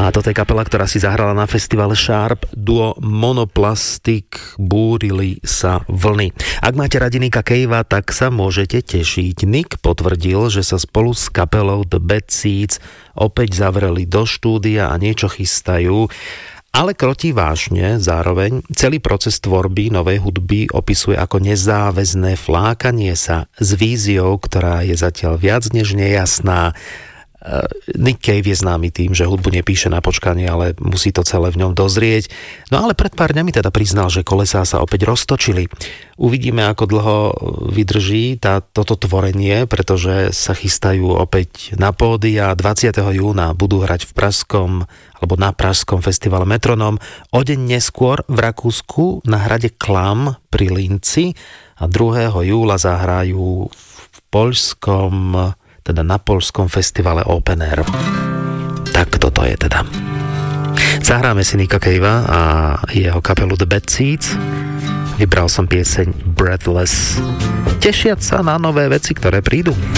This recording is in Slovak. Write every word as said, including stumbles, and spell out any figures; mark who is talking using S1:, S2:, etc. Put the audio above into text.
S1: A toto je kapela, ktorá si zahrala na festivale Sharp, duo Monoplastic, Búrili sa vlny. Ak máte radi Nicka Cavea, tak sa môžete tešiť. Nick potvrdil, že sa spolu s kapelou The Bad Seeds opäť zavreli do štúdia a niečo chystajú, ale krotí vážne zároveň. Celý proces tvorby novej hudby opisuje ako nezáväzné flákanie sa s víziou, ktorá je zatiaľ viac než nejasná. Nick Cave je známy tým, že hudbu nepíše na počkanie, ale musí to celé v ňom dozrieť. No ale pred pár dňami teda priznal, že kolesá sa opäť roztočili. Uvidíme, ako dlho vydrží tá, toto tvorenie, pretože sa chystajú opäť na pódia. dvadsiateho júna budú hrať v Pražskom alebo na Pražskom festivale Metronom. O deň neskôr v Rakúsku na hrade Klam pri Linci a druhého júla zahrajú v poľskom teda na poľskom festivale Open Air. Tak toto je teda. Zahráme si Nicka Cavea a jeho kapelu The Bad Seeds. Vybral som pieseň Breathless. Tešiať sa na nové veci, ktoré prídu.